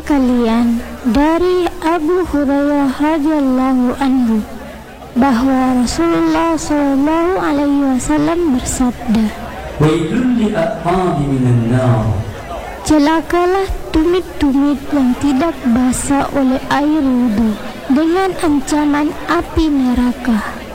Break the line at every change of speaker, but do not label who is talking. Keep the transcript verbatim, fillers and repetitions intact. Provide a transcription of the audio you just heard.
sekalian, dari Abu Hurairah radhiyallahu anhu bahwa Rasulullah shallallahu alaihi wasallam bersabda,
"Wailul li aqabi minan nar."
Celakalah tumit-tumit yang tidak basah oleh air wudhu dengan ancaman api neraka.